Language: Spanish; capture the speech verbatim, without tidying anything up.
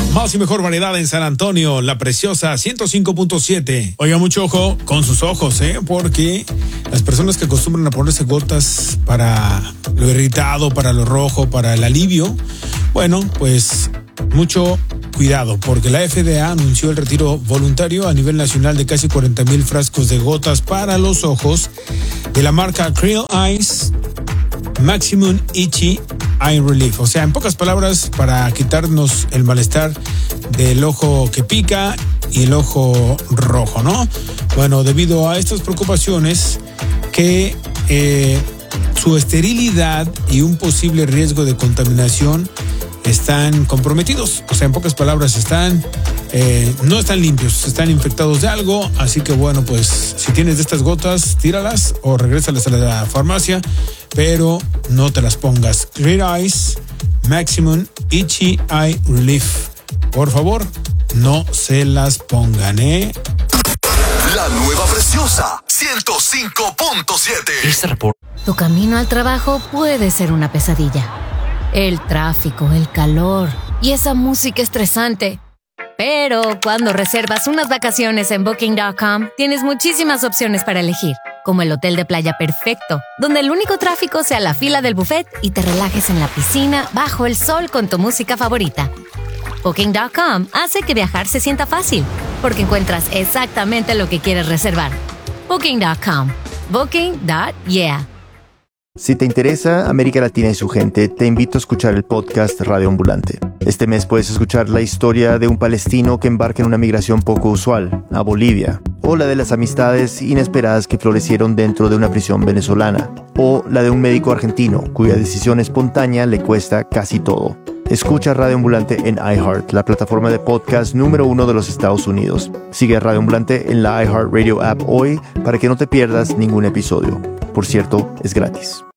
Más y mejor variedad en San Antonio, La Preciosa ciento cinco punto siete. Oiga, mucho ojo con sus ojos, ¿eh? Porque las personas que acostumbran a ponerse gotas para lo irritado, para lo rojo, para el alivio, bueno, pues mucho cuidado, porque la F D A anunció el retiro voluntario a nivel nacional de casi cuarenta mil frascos de gotas para los ojos de la marca Clear Eyes Maximum Itchy Eye Relief. O sea, en pocas palabras, para quitarnos el malestar del ojo que pica y el ojo rojo, ¿no? Bueno, debido a estas preocupaciones que eh, su esterilidad y un posible riesgo de contaminación están comprometidos. O sea, en pocas palabras, están eh, no están limpios, están infectados de algo. Así que bueno, pues si tienes de estas gotas, tíralas o regrésalas a la farmacia, pero no te las pongas. Clear Eyes Maximum Itchy Eye Relief. Por favor, no se las pongan, ¿eh? La nueva Preciosa ciento cinco punto siete. Este reporte. Tu camino al trabajo puede ser una pesadilla. El tráfico, el calor y esa música estresante. Pero cuando reservas unas vacaciones en Booking punto com, tienes muchísimas opciones para elegir, como el hotel de playa perfecto, donde el único tráfico sea la fila del buffet y te relajes en la piscina bajo el sol con tu música favorita. Booking punto com hace que viajar se sienta fácil, porque encuentras exactamente lo que quieres reservar. Booking punto com. Booking punto yeah. Si te interesa América Latina y su gente, te invito a escuchar el podcast Radio Ambulante. Este mes puedes escuchar la historia de un palestino que embarca en una migración poco usual, a Bolivia, o la de las amistades inesperadas que florecieron dentro de una prisión venezolana, o la de un médico argentino cuya decisión espontánea le cuesta casi todo. Escucha Radio Ambulante en iHeart, la plataforma de podcast número uno de los Estados Unidos. Sigue a Radio Ambulante en la iHeartRadio app hoy para que no te pierdas ningún episodio. Por cierto, es gratis.